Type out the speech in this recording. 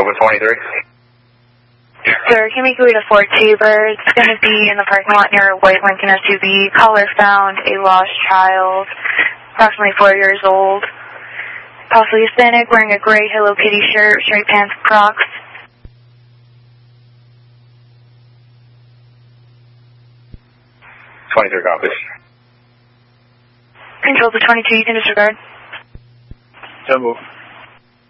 over 23. Sir, can we go to Fort Tabor? It's going to be in the parking lot near a white Lincoln SUV. Caller found a lost child, approximately 4 years old, possibly Hispanic, wearing a gray Hello Kitty shirt, straight pants, Crocs. 23 copies. Control to 22, you can disregard. So move.